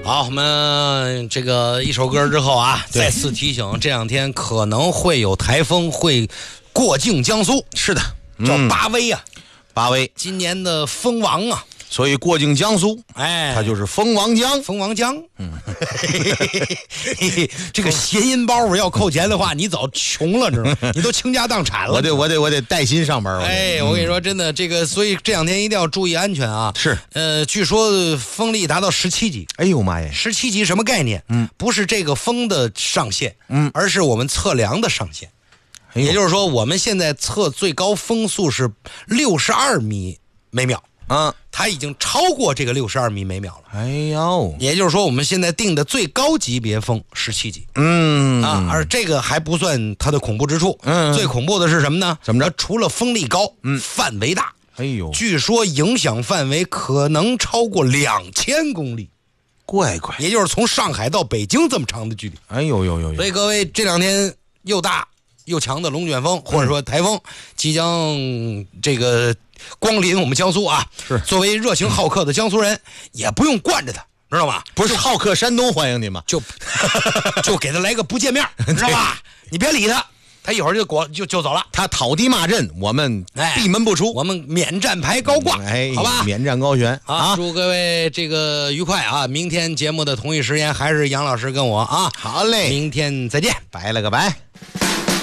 好，我们这个一首歌之后啊，再次提醒，这两天可能会有台风会过境江苏。 是的， 叫巴威啊， 巴威， 今年的风王啊， 所以过境江苏， 哎， 它就是蜂王江。 蜂王江，这个谐音包袱要扣钱的话，你早穷了，知道吗？你都倾家荡产了。 我得带薪上班。 哎，我跟你说，真的，这个，所以这两天一定要注意安全啊。 是， 据说风力达到17级。 哎呦妈呀 ！17级什么概念？不是这个风的上限，而是我们测量的上限。也就是说，我们现在测最高风速是62米每秒。它已经超过这个62米每秒了。 哎呦， 也就是说，我们现在定的最高级别风17级。而这个还不算它的恐怖之处。最恐怖的是什么呢？ 怎么着？ 除了风力高，范围大。 哎呦， 据说影响范围可能超过2000公里。 乖乖， 也就是从上海到北京这么长的距离。 哎呦呦呦！ 所以各位，这两天又大又强的龙卷风或者说台风即将这个光临我们江苏啊。 是， 作为热情好客的江苏人，也不用惯着他，知道吗？ 不是好客山东欢迎你吗？ 就给他来个不见面，知道吧？你别理他，他一会儿就走了。 他讨地骂阵，我们闭门不出， 我们免战牌高挂，好吧？ 免战高悬啊！ 祝各位这个愉快啊！明天节目的同一时间还是杨老师跟我啊。 好嘞， 明天再见， 拜了个拜。